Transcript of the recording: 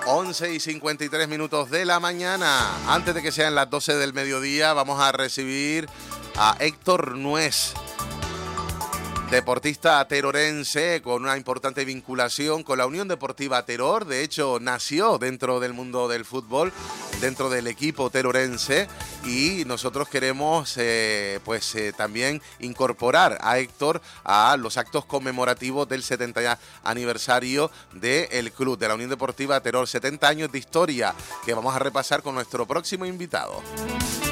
11:53 de la mañana. Antes de que sean las 12 del mediodía, vamos a recibir a Héctor Nuez, deportista terorense con una importante vinculación con la Unión Deportiva Teror. De hecho, nació dentro del mundo del fútbol, dentro del equipo terorense, y nosotros queremos también incorporar a Héctor a los actos conmemorativos del 70 aniversario del club, de la Unión Deportiva Teror. 70 años de historia que vamos a repasar con nuestro próximo invitado.